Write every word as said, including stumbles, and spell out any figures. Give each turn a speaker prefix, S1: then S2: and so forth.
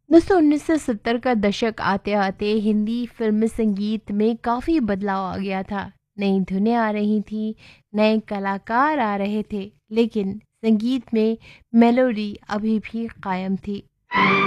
S1: दोस्तों उन्नीस सौ सत्तर का दशक आते-आते हिंदी फ़िल्म संगीत में काफ़ी बदलाव आ गया था। नई धुनें आ रही थीं, नए कलाकार आ रहे थे, लेकिन संगीत में मेलोडी अभी भी कायम थी।